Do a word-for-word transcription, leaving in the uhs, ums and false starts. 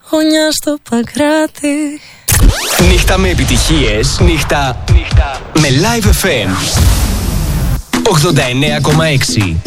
γωνιά στο Παγκράτη. Νύχτα με επιτυχίες, νύχτα, νύχτα με Live εφ εμ ογδόντα εννέα κόμμα έξι.